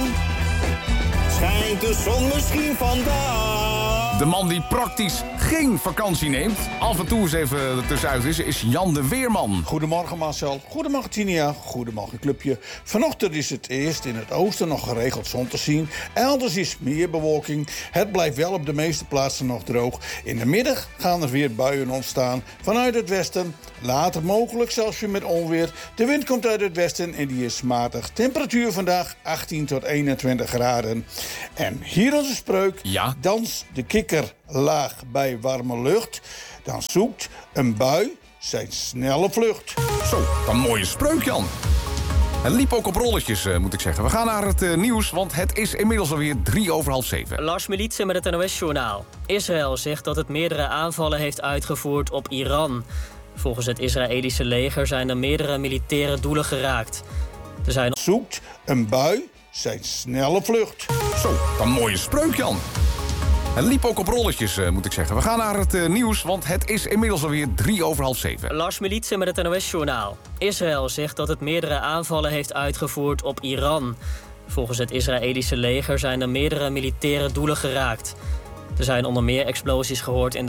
schijnt de zon misschien vandaag. De man die praktisch geen vakantie neemt, af en toe eens even tussenuit is Jan de Weerman. Goedemorgen Marcel, goedemorgen Tinia, goedemorgen clubje. Vanochtend is het eerst in het oosten nog geregeld zon te zien. Elders is meer bewolking. Het blijft wel op de meeste plaatsen nog droog. In de middag gaan er weer buien ontstaan vanuit het westen. Later mogelijk zelfs weer met onweer. De wind komt uit het westen en die is matig. Temperatuur vandaag 18 tot 21 graden. En hier onze spreuk. Ja? Dans de kikker laag bij warme lucht. Dan zoekt een bui zijn snelle vlucht. Zo, een mooie spreuk, Jan. Het liep ook op rolletjes, moet ik zeggen. We gaan naar het nieuws, want het is inmiddels alweer 7:03. Lars Militsen met het NOS-journaal. Israël zegt dat het meerdere aanvallen heeft uitgevoerd op Iran. Volgens het Israëlische leger zijn er meerdere militaire doelen geraakt. Er zijn... Zoekt een bui zijn snelle vlucht. Zo, een mooie spreuk, Jan. Het liep ook op rolletjes, moet ik zeggen. We gaan naar het nieuws, want het is inmiddels alweer 7:03. Lars Militsen met het NOS-journaal. Israël zegt dat het meerdere aanvallen heeft uitgevoerd op Iran. Volgens het Israëlische leger zijn er meerdere militaire doelen geraakt. Er zijn onder meer explosies gehoord in